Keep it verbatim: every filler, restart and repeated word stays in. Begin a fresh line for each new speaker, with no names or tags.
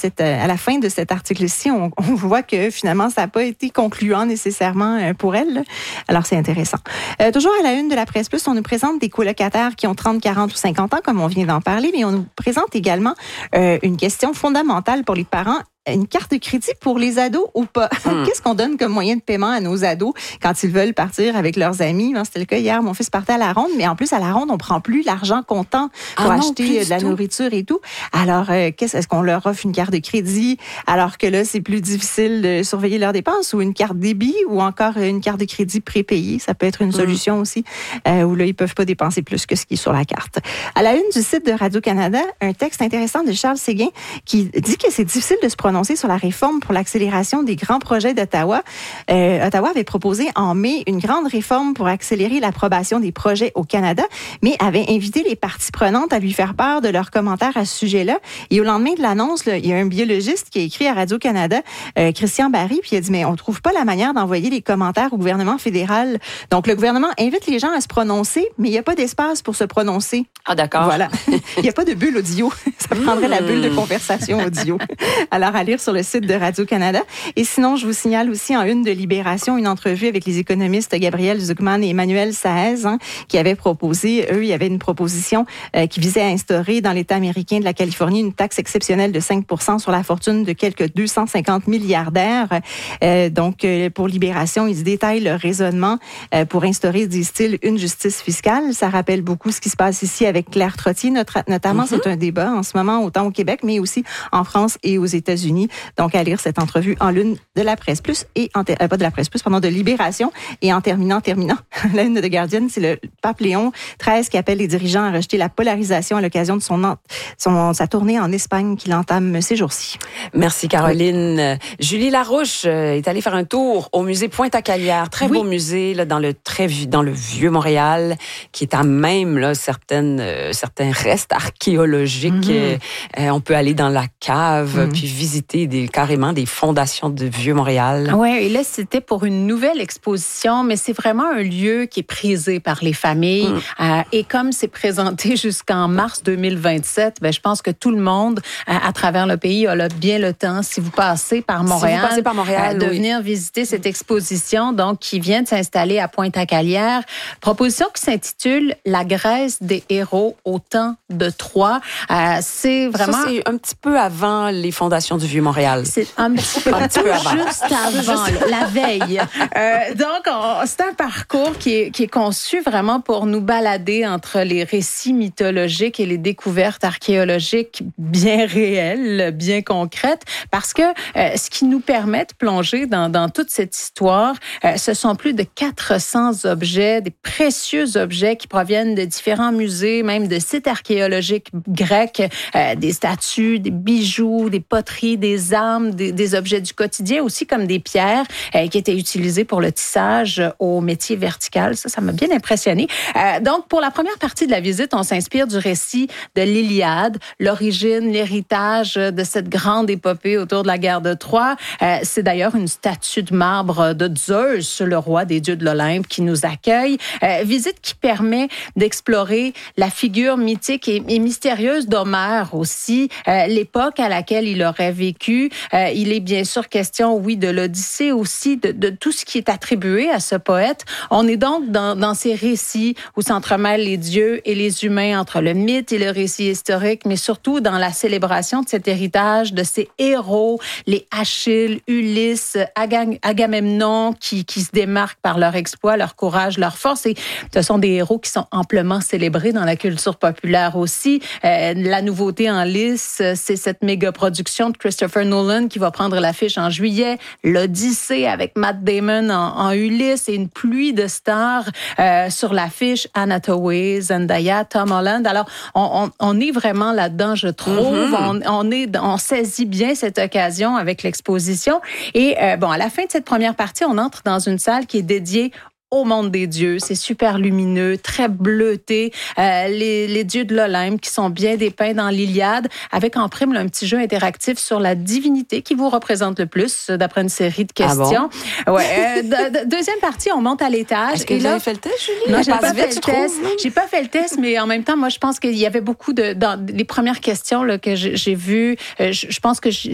cette, à la fin de cet article-ci, on, on voit que finalement, ça n'a pas été concluant nécessairement pour elle. Là. Alors, c'est intéressant. Euh, toujours à la une de la Presse Plus, on nous présente des colocataires qui ont trente, quarante ou cinquante ans, comme on vient d'en parler, mais on nous présente également euh, une question fondamentale pour les parents. Une carte de crédit pour les ados ou pas? Hum. Qu'est-ce qu'on donne comme moyen de paiement à nos ados quand ils veulent partir avec leurs amis? C'était le cas hier, mon fils partait à la ronde, mais en plus, à la ronde, on prend plus l'argent comptant pour ah non, acheter de la tout. nourriture et tout. Alors, euh, qu'est-ce, est-ce qu'on leur offre une carte de crédit alors que là, c'est plus difficile de surveiller leurs dépenses ou une carte débit ou encore une carte de crédit prépayée? Ça peut être une solution hum. aussi euh, où là, ils peuvent pas dépenser plus que ce qui est sur la carte. À la une du site de Radio-Canada, un texte intéressant de Charles Séguin qui dit que c'est difficile de se prononcer sur la réforme pour l'accélération des grands projets d'Ottawa. Euh, Ottawa avait proposé en mai une grande réforme pour accélérer l'approbation des projets au Canada, mais avait invité les parties prenantes à lui faire part de leurs commentaires à ce sujet-là. Et au lendemain de l'annonce, là, il y a un biologiste qui a écrit à Radio-Canada, euh, Christian Barry, puis il a dit, mais on trouve pas la manière d'envoyer les commentaires au gouvernement fédéral. Donc, le gouvernement invite les gens à se prononcer, mais il n'y a pas d'espace pour se prononcer.
Ah, d'accord.
Voilà. Il n'y a pas de bulle audio. Ça prendrait mmh. la bulle de conversation audio. Alors, à lire sur le site de Radio-Canada. Et sinon, je vous signale aussi en une de Libération une entrevue avec les économistes Gabriel Zucman et Emmanuel Saez, hein, qui avaient proposé, eux, il y avait une proposition euh, qui visait à instaurer dans l'État américain de la Californie une taxe exceptionnelle de cinq pour cent sur la fortune de quelques deux cent cinquante milliardaires. Euh, donc, euh, pour Libération, ils détaillent leur raisonnement euh, pour instaurer, disent-ils, une justice fiscale. Ça rappelle beaucoup ce qui se passe ici avec Claire Trottier, notre, notamment. Mm-hmm. C'est un débat en ce moment, autant au Québec, mais aussi en France et aux États-Unis. Donc, à lire cette entrevue en lune de la Presse Plus et en ter- euh, pas de la Presse Plus, pardon, de Libération. Et en terminant, terminant, la une de Guardian, c'est le pape Léon treize qui appelle les dirigeants à rejeter la polarisation à l'occasion de son, en- son sa tournée en Espagne qu'il entame ces jours-ci.
Merci Caroline. Oui. Julie Larouche est allée faire un tour au musée Pointe-à-Calière, très oui. beau musée là dans le très dans le vieux Montréal, qui est à même là certaines euh, certains restes archéologiques. Mm-hmm. Euh, on peut aller dans la cave mm-hmm. puis visiter des carrément des fondations de vieux Montréal.
Oui, et là c'était pour une nouvelle exposition, mais c'est vraiment un lieu qui est prisé par les familles. Mm. Euh, et comme c'est présenté jusqu'en mars deux mille vingt-sept, ben je pense que tout le monde euh, à travers le pays a là, bien le temps, si vous passez par Montréal,
si vous passez par Montréal,
euh, de
oui.
venir visiter cette exposition, donc qui vient de s'installer à Pointe-à-Calière. Proposition qui s'intitule La Grèce des héros au temps de Troie. Euh, c'est vraiment
ça, c'est un petit peu avant les fondations du vieux Montréal.
C'est un petit peu, un petit peu avant. Juste avant, juste... la veille. Euh, donc, on, c'est un parcours qui est, qui est conçu vraiment pour nous balader entre les récits mythologiques et les découvertes archéologiques bien réelles, bien concrètes, parce que euh, ce qui nous permet de plonger dans, dans toute cette histoire, euh, ce sont plus de quatre cents objets, des précieux objets qui proviennent de différents musées, même de sites archéologiques grecs, euh, des statues, des bijoux, des poteries, des armes, des, des objets du quotidien, aussi comme des pierres euh, qui étaient utilisées pour le tissage au métier vertical. Ça, ça m'a bien impressionné. Euh, donc, pour la première partie de la visite, on s'inspire du récit de l'Iliade, l'origine, l'héritage de cette grande épopée autour de la guerre de Troie. Euh, c'est d'ailleurs une statue de marbre de Zeus, le roi des dieux de l'Olympe, qui nous accueille. Euh, visite qui permet d'explorer la figure mythique et, et mystérieuse d'Homère aussi, euh, l'époque à laquelle il aurait vécu. Euh, il est bien sûr question, oui, de l'Odyssée aussi, de, de tout ce qui est attribué à ce poète. On est donc dans, dans ces récits où s'entremêlent les dieux et les humains, entre le mythe et le récit historique, mais surtout dans la célébration de cet héritage, de ces héros, les Achille, Ulysse, Agam- Agamemnon, qui, qui se démarquent par leur exploit, leur courage, leur force. Et ce sont des héros qui sont amplement célébrés dans la culture populaire aussi. Euh, la nouveauté en lice, c'est cette méga production de Christopher Nolan qui va prendre l'affiche en juillet, l'Odyssée avec Matt Damon en, en Ulysse et une pluie de stars euh, sur l'affiche, Anna Hathaway, Zendaya, Tom Holland. Alors, on, on, on est vraiment là-dedans, je trouve. Mm-hmm. On, on, est, on saisit bien cette occasion avec l'exposition. Et euh, bon, à la fin de cette première partie, on entre dans une salle qui est dédiée au monde des dieux. C'est super lumineux, très bleuté. Euh, les, les dieux de l'Olympe qui sont bien dépeints dans l'Iliade, avec en prime là, un petit jeu interactif sur la divinité qui vous représente le plus, d'après une série de questions. Ah bon? Ouais. Euh, de, de, deuxième partie, on monte à l'étage.
Est-ce que et vous là, avez fait le test, Julie?
Non, j'ai pas fait le test. J'ai pas fait le test, mais en même temps, moi, je pense qu'il y avait beaucoup de... Dans les premières questions là, que j'ai, j'ai vues, euh, je, je pense que j'ai,